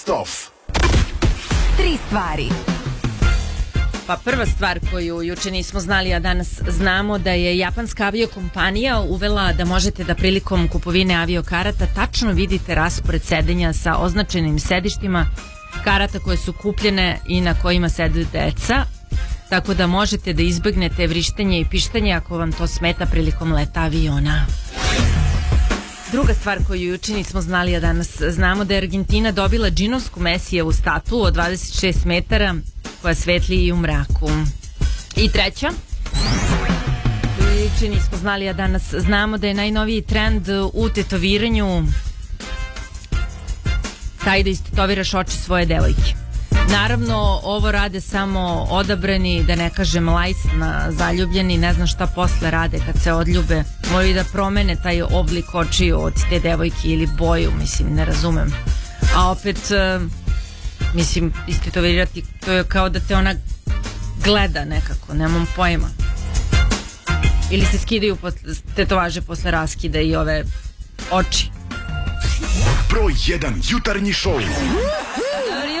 Stof. 3 stvari. Pa prva stvar koju juče nismo znali, a danas znamo, da je japanska aviokompanija uvela da možete da prilikom kupovine aviokarata tačno vidite raspored sedenja sa označenim sedištima karata koje su kupljene i na kojima sede deca, tako da možete da izbegnete vrištenje i pištanje ako vam to smeta prilikom leta aviona. Druga stvar koju juče nismo znali, a danas znamo, da je Argentina dobila džinovsku Mesijevu statu od 26 metara koja svetli i u mraku. I treća, juče nismo znali, a danas znamo, da je najnoviji trend u tetoviranju taj da istetoviraš oči svoje devojke. Naravno, ovo rade samo odabrani, da ne kažem lajsna, zaljubljeni, ne znam šta posle rade kad se odljube. Moraju da promene taj oblik očiju od te devojke ili boju, mislim, ne razumem. A opet, mislim, istetovirati, to je kao da te ona gleda nekako, nemam pojma. Ili se skidaju tetovaže posle raskida i ove oči. Broj 1 jutarnji šou.